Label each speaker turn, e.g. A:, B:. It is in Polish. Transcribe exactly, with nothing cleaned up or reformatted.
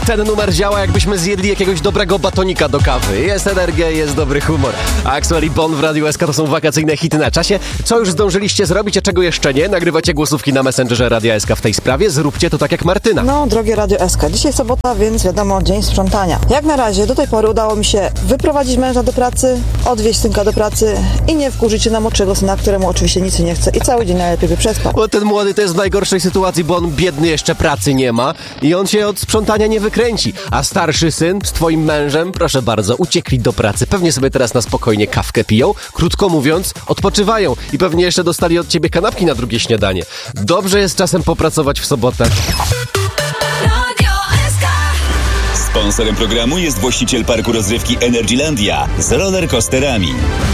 A: Ten numer działa, jakbyśmy zjedli jakiegoś dobrego batonika do kawy. Jest energia, jest dobry humor. Axwell i Bon w Radiu S K to są wakacyjne hity na czasie. Co już zdążyliście zrobić, a czego jeszcze nie? Nagrywacie głosówki na Messengerze Radia S K w tej sprawie. Zróbcie to tak jak Martyna.
B: No, drogie Radio S K, dzisiaj sobota, więc wiadomo, dzień sprzątania. Jak na razie, do tej pory udało mi się wyprowadzić męża do pracy, odwieźć synka do pracy i nie wkurzyć się na młodszego syna, któremu oczywiście nic nie chce i cały dzień najlepiej by przespał.
A: Bo ten młody to jest w najgorszej sytuacji, bo on biedny jeszcze pracy nie ma i on się od sprzątania nie wykręci. A starszy syn z twoim mężem, proszę bardzo, uciekli do pracy. Pewnie sobie teraz na spokojnie kawkę piją, krótko mówiąc, odpoczywają i pewnie jeszcze dostali od ciebie kanapki na drugie śniadanie. Dobrze jest czasem popracować w sobotę.
C: Sponsorem programu jest właściciel parku rozrywki Energylandia z rollercoasterami.